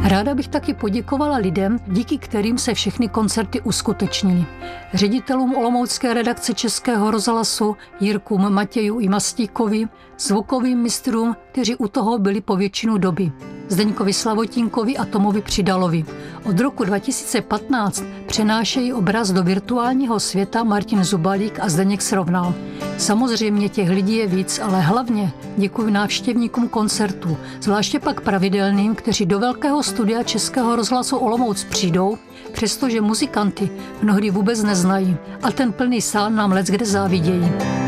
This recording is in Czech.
Ráda bych taky poděkovala lidem, díky kterým se všechny koncerty uskutečnily. Ředitelům olomoucké redakce Českého rozhlasu Jirkům Matěju i Mastíkovi, zvukovým mistrům, kteří u toho byli po většinu doby, Zdeňkovi Slavotínkovi a Tomovi Přidalovi. Od roku 2015 přenášejí obraz do virtuálního světa Martin Zubalík a Zdeněk Srovnal. Samozřejmě těch lidí je víc, ale hlavně děkuji návštěvníkům koncertů, zvláště pak pravidelným, kteří do velkého studia Českého rozhlasu Olomouc přijdou, přestože muzikanty mnohdy vůbec neznají a ten plný sál nám leckde závidějí.